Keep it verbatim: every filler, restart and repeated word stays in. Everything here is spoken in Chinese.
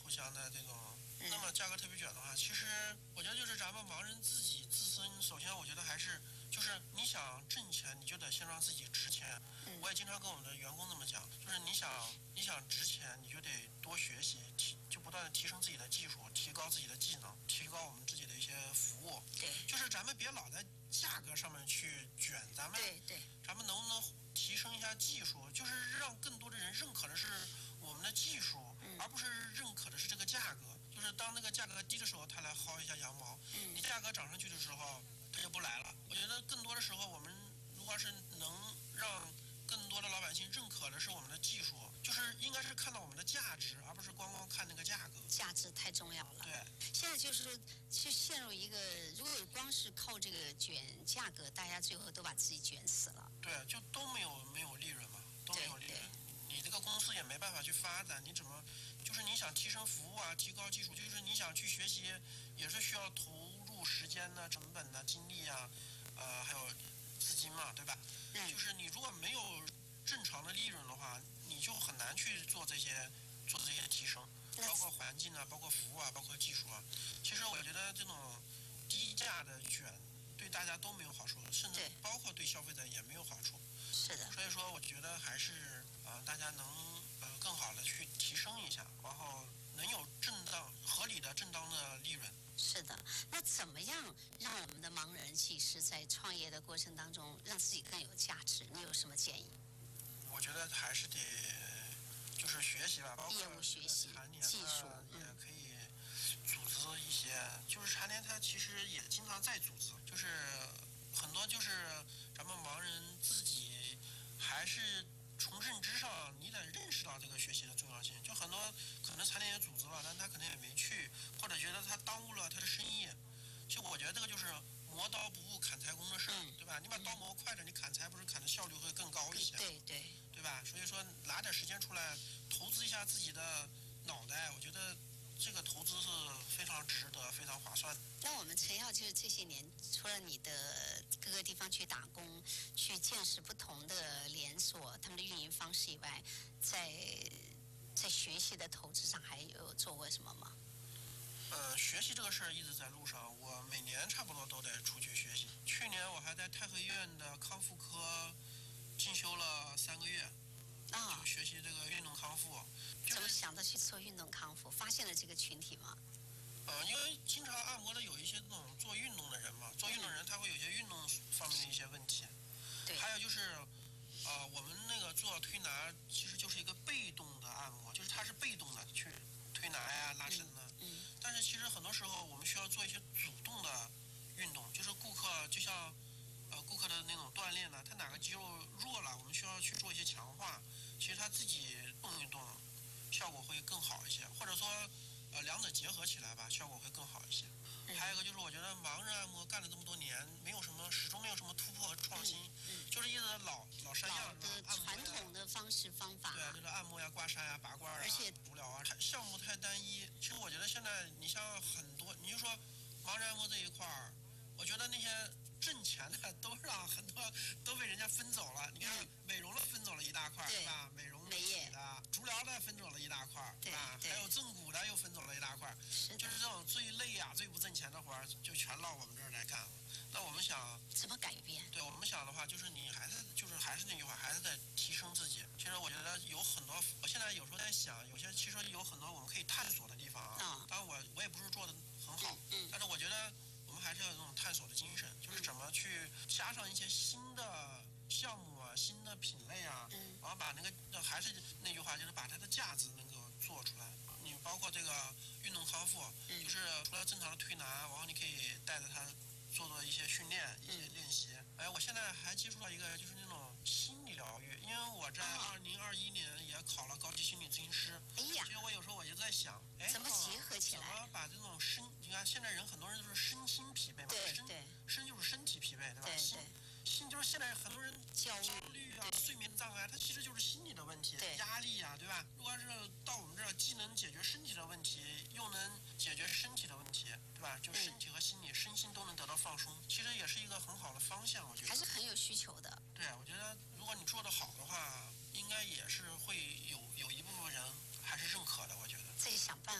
相的这种，那么价格特别卷的话，其实我觉得就是咱们盲人自己自身，首先我觉得还是就是你想挣钱，你就得先让自己值钱。我也经常跟我们的员工这么讲，就是你想你想值钱，你就得多学习，提就不断的提升自己的技术，提高自己的技能，提高我们自己的一些服务。 对， 就是咱们别老在价格上面去卷，咱们对对， 咱们能不能提升一下技术，就是让更多的人认可的是我们的技术， 嗯、 而不是认可的是这个价格。就是当那个价格低的时候，他来薅一下羊毛； 嗯、 你价格涨上去的时候，他就不来了。我觉得更多的时候，我们如果是能让更多的老百姓认可的是我们的技术，就是应该是看到我们的价值，而不是光光看那个价格。 价值太重要了。 对， 现在就是说，去陷入一个，如果光是靠这个卷价格，大家最后都把自己卷死了。 对，就都没有没有利润嘛，都没有利润。你这个公司也没办法去发展，你怎么就是你想提升服务啊，提高技术，就是你想去学习，也是需要投入时间呢、成本呢、精力啊，呃，还有资金嘛，对吧？ 嗯。 就是你如果没有正常的利润的话，你就很难去做这些做这些提升，包括环境啊，包括服务啊，包括技术啊。其实我觉得这种低价的卷对大家都没有好处，甚至包括对消费者也没有好处。 是的。 所以说，我觉得还是呃，大家能呃更好的去提升一下，然后能有正当、合理的、正当的利润。 是的，那怎么样让我们的盲人技师在创业的过程当中让自己更有价值？你有什么建议？ 我觉得还是得就是学习吧，包括业务学习、技术， 也可以组织一些。就是茶联它其实也经常在组织，就是很多就是咱们盲人自己还是从认知上，你得认识到这个学习的重要性。就很多可能茶联也组织了，但他可能也没去，或者觉得他耽误了他的生意。其实我觉得这个就是磨刀不误砍柴工的事， 嗯、 对吧？你把刀磨快了，你砍柴不是砍的效率会更高一些？ 对对， 对吧？所以说拿点时间出来投资一下自己的脑袋，我觉得这个投资是非常值得、非常划算的。 那我们陈耀就是这些年，除了你的各个地方去打工，去见识不同的连锁他们的运营方式以外，在在学习的投资上还有做过什么吗？ 呃，学习这个事儿一直在路上，我每年差不多都得出去学习。去年我还在太和医院的康复科进修了三个月， 啊、 就学习这个运动康复。就是、 怎么想着去做运动康复？发现了这个群体吗？ 呃，因为经常按摩的有一些那种做运动的人嘛，做运动人他会有一些运动方面的一些问题。 对。 还有就是，呃，我们那个做推拿其实就是一个被动的按摩，就是它是被动的去推拿呀、拉伸呢。 嗯。嗯。 但是其实很多时候我们需要做一些主动的运动，就是顾客就像呃顾客的那种锻炼呢，他哪个肌肉弱了，我们需要去做一些强化。其实他自己动一动，效果会更好一些，或者说呃两者结合起来吧，效果会更好一些。 嗯、 还有一个就是我觉得盲人按摩干了这么多年，没有什么始终没有什么突破和创新， 嗯嗯、 就是一直老老三样的传统的方式方法。 对啊，就是按摩呀、刮痧呀、拔罐啊、 而且足疗啊，项目太单一。其实我觉得现在你像很多，你就说盲人按摩这一块儿，我觉得那些挣钱的都让很多都被人家分走了。你看美容的分走了一大块，对吧？美容美业的、足疗的分走了一大块，对吧？还有正骨的又分走了一大块。就是这种最累呀、最不挣钱的活儿，就全到我们这儿来干了。那我们想怎么改变？ 对我们想的话，就是你还是就是还是那句话，还是在提升自己。其实我觉得有很多，我现在有时候在想，有些其实有很多我们可以探索的地方啊。当然我我也不是做的很好， 嗯， 但是我觉得我们还是要有这种探索的精神，就是怎么去加上一些新的项目啊、新的品类啊， 嗯， 然后把那个还是那句话，就是把它的价值能够做出来。你包括这个运动康复， 嗯， 就是除了正常的推拿，然后你可以带着它做做一些训练、一些练习。哎，我现在还接触到一个就是那种心理疗愈，因为我在二零二一年也考了高级心理咨询师。 哎呀， 其实我有时候我就在想，哎， 怎么结合起来？ 怎么把这种身，你看现在人很多人都是身心疲惫嘛， 对身对， 身就是身体疲惫，对吧？ 对心心就是现在很多人焦虑啊、睡眠障碍，它其实就是心理的问题，压力啊，对吧？如果是到我们这儿，既能解决身体的问题，又能解决身体的问题，对吧？就身体和心理、身心都能得到放松，其实也是一个很好的方向，我觉得还是很有需求的。 对，我觉得如果你做得好的话，应该也是会有有一部分人还是认可的，我觉得自己想办法。